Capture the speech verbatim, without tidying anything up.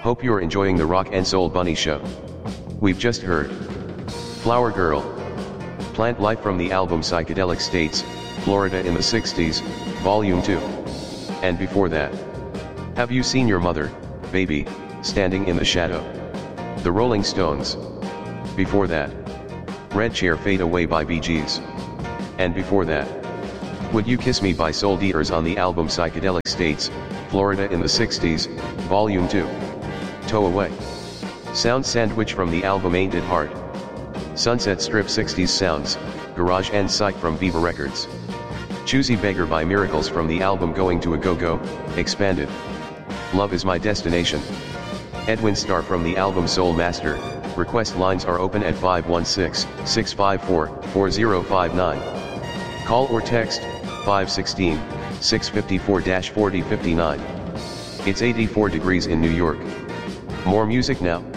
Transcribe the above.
Hope you're enjoying the Rock and Soul Bunny Show. We've just heard Flower Girl, Plant Life from the album Psychedelic States, Florida in the sixties, Volume two. And before that, Have You Seen Your Mother, Baby, Standing in the Shadow? The Rolling Stones. Before that, Red Chair Fade Away by Bee Gees. And before that, Would You Kiss Me by Soul Eaters on the album Psychedelic States, Florida in the sixties, Volume two. Tow Away. Sound Sandwich from the album Ain't It Hard. Sunset Strip sixties Sounds, Garage and Psych from Viva Records. Choosy Beggar by Miracles from the album Going to a Go-Go, Expanded. Love Is My Destination. Edwin Starr from the album Soul Master. Request lines are open at five one six, six five four, four zero five nine. Call or text, five one six, six five four, four zero five nine. It's eighty-four degrees in New York. More music now.